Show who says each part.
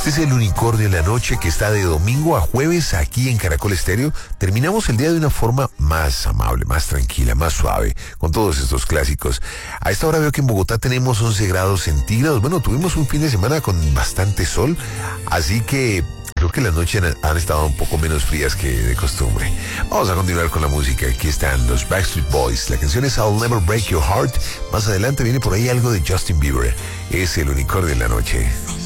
Speaker 1: Este es el Unicornio en la Noche, que está de domingo a jueves aquí en Caracol Estéreo. Terminamos el día de una forma más amable, más tranquila, más suave, con todos estos clásicos. A esta hora veo que en Bogotá tenemos 11 grados centígrados. Bueno, tuvimos un fin de semana con bastante sol, así que creo que las noches han estado un poco menos frías que de costumbre. Vamos a continuar con la música. Aquí están los Backstreet Boys. La canción es I'll Never Break Your Heart. Más adelante viene por ahí algo de Justin Bieber. Es el Unicornio en la Noche.